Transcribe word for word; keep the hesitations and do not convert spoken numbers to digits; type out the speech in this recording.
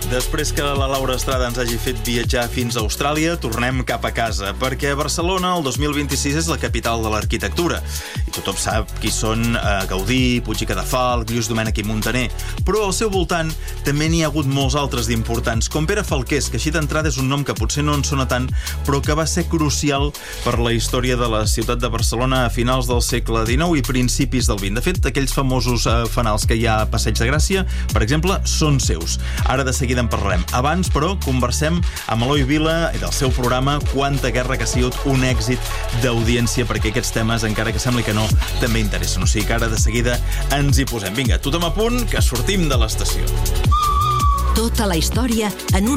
Després que la Laura Estrada ens hagi fet viatjar fins a Austràlia, tornem cap a casa, perquè Barcelona el dos mil vint-i-sis és la capital de l'arquitectura. I tothom sap qui són eh, Gaudí, Puig i Cadafalch, Lluís Domènech i Muntaner. Però al seu voltant també n'hi ha hagut molts altres d'importants, com Pere Falqués, que així d'entrada és un nom que potser no en sona tant, però que va ser crucial per la història de la ciutat de Barcelona a finals del segle dinou i principis del vint. De fet, aquells famosos eh, fanals que hi ha a Passeig de Gràcia, per exemple, són seus. Ara de seguida en parlarem. Abans, però, conversem amb Eloi Vila i del seu programa Quanta guerra, que ha sigut un èxit d'audiència, perquè aquests temes, encara que sembli que no, també interessen. O sigui que ara de seguida ens hi posem. Vinga, tothom a punt, que sortim de l'estació. Tota la història en un